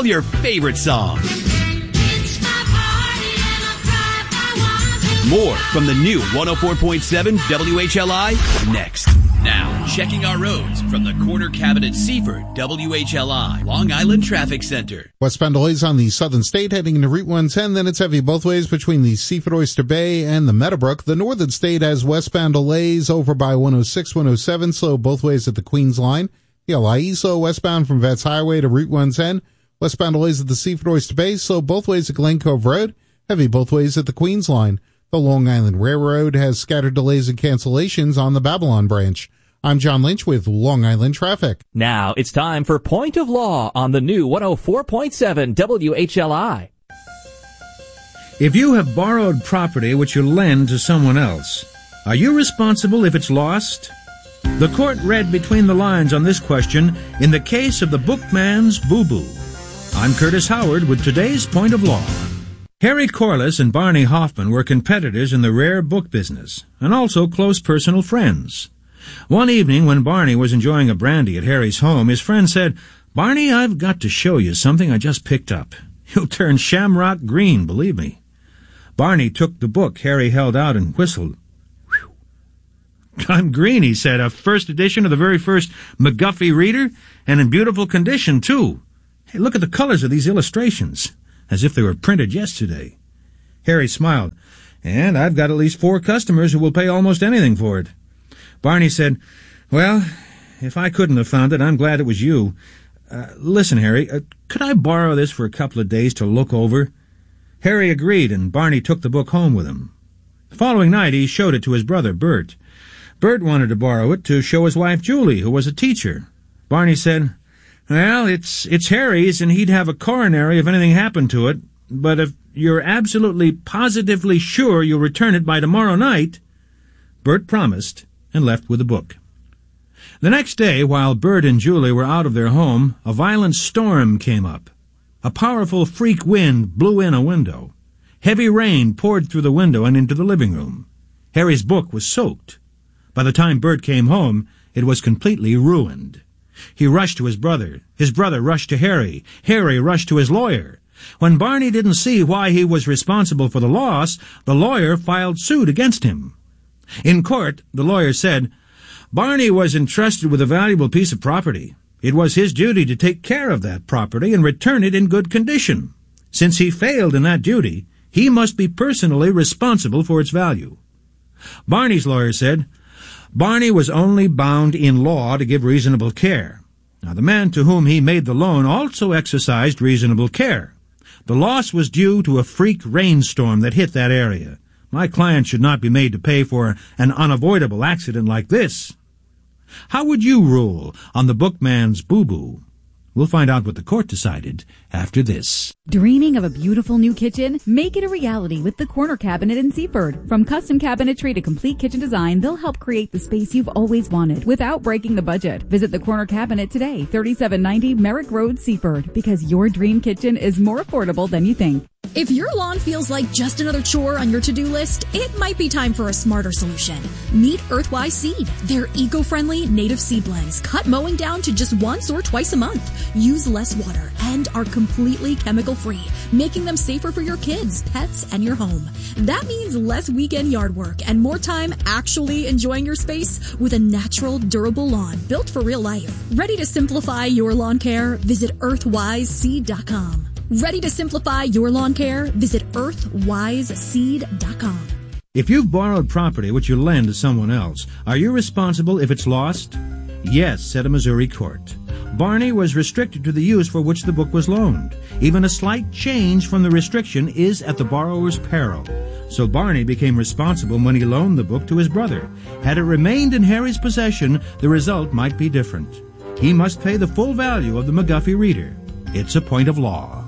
with your favorite song. More from the new 104.7 WHLI next. Now, checking our roads from the Corner Cabinet Seaford WHLI Long Island Traffic Center. Westbound delays on the Southern State heading into Route 110. Then it's heavy both ways between the Seaford Oyster Bay and the Meadowbrook. The Northern State has westbound delays over by 106, 107, slow both ways at the Queens line. The LIE slow westbound from Vets Highway to Route 110. Westbound delays at the Seaford Oyster Bay, slow both ways at Glen Cove Road. Heavy both ways at the Queens line. The Long Island Railroad has scattered delays and cancellations on the Babylon branch. I'm John Lynch with Long Island Traffic. Now it's time for Point of Law on the new 104.7 WHLI. If you have borrowed property which you lend to someone else, are you responsible if it's lost? The court read between the lines on this question in the case of the Bookman's Boo-Boo. I'm Curtis Howard with today's Point of Law. Harry Corliss and Barney Hoffman were competitors in the rare book business, and also close personal friends. One evening, when Barney was enjoying a brandy at Harry's home, his friend said, "Barney, I've got to show you something I just picked up. You'll turn shamrock green, believe me." Barney took the book Harry held out and whistled. "Whew. I'm green," he said, "a first edition of the very first McGuffey Reader, and in beautiful condition, too. Hey, look at the colors of these illustrations, as if they were printed yesterday." Harry smiled. "And I've got at least 4 customers who will pay almost anything for it." Barney said, "Well, if I couldn't have found it, I'm glad it was you. Listen, Harry, could I borrow this for a couple of days to look over?" Harry agreed, and Barney took the book home with him. The following night, he showed it to his brother, Bert. Bert wanted to borrow it to show his wife, Julie, who was a teacher. Barney said, "Well, it's Harry's, and he'd have a coronary if anything happened to it, but if you're absolutely positively sure you'll return it by tomorrow night." Bert promised and left with the book. The next day, while Bert and Julie were out of their home, a violent storm came up. A powerful freak wind blew in a window. Heavy rain poured through the window and into the living room. Harry's book was soaked. By the time Bert came home, it was completely ruined. He rushed to his brother rushed to Harry rushed to his lawyer. When Barney didn't see why he was responsible for the loss, the lawyer filed suit against him. In court, the lawyer said, "Barney was entrusted with a valuable piece of property. It was his duty to take care of that property and return it in good condition. Since he failed in that duty, he must be personally responsible for its value." Barney's lawyer said, "Barney was only bound in law to give reasonable care. Now, the man to whom he made the loan also exercised reasonable care. The loss was due to a freak rainstorm that hit that area. My client should not be made to pay for an unavoidable accident like this." How would you rule on the Bookman's Boo-Boo? We'll find out what the court decided after this. Dreaming of a beautiful new kitchen? Make it a reality with the Corner Cabinet in Seaford. From custom cabinetry to complete kitchen design, they'll help create the space you've always wanted without breaking the budget. Visit the Corner Cabinet today, 3790 Merrick Road, Seaford, because your dream kitchen is more affordable than you think. If your lawn feels like just another chore on your to-do list, it might be time for a smarter solution. Meet Earthwise Seed. They're eco-friendly native seed blends, cut mowing down to just once or twice a month, use less water, and are completely chemical-free, making them safer for your kids, pets, and your home. That means less weekend yard work and more time actually enjoying your space with a natural, durable lawn built for real life. Ready to simplify your lawn care? Visit earthwiseseed.com. Ready to simplify your lawn care? Visit earthwiseseed.com. If you've borrowed property which you lend to someone else, are you responsible if it's lost? Yes, said a Missouri court. Barney was restricted to the use for which the book was loaned. Even a slight change from the restriction is at the borrower's peril. So Barney became responsible when he loaned the book to his brother. Had it remained in Harry's possession, the result might be different. He must pay the full value of the McGuffey Reader. It's a point of law.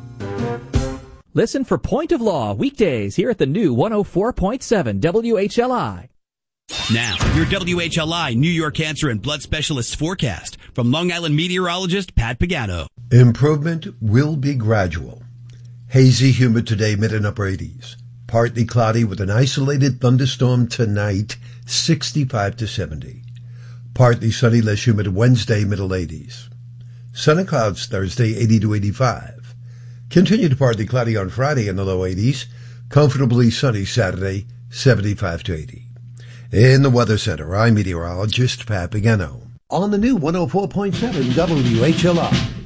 Listen for Point of Law weekdays here at the new 104.7 WHLI. Now, your WHLI New York Cancer and Blood Specialist forecast from Long Island meteorologist Pat Pagano. Improvement will be gradual. Hazy, humid today, mid and upper 80s. Partly cloudy with an isolated thunderstorm tonight, 65 to 70. Partly sunny, less humid Wednesday, middle 80s. Sun and clouds Thursday, 80 to 85. Continue to partly cloudy on Friday in the low 80s. Comfortably sunny Saturday, 75 to 80. In the Weather Center, I'm meteorologist Pat Pagano. On the new 104.7 WHLI.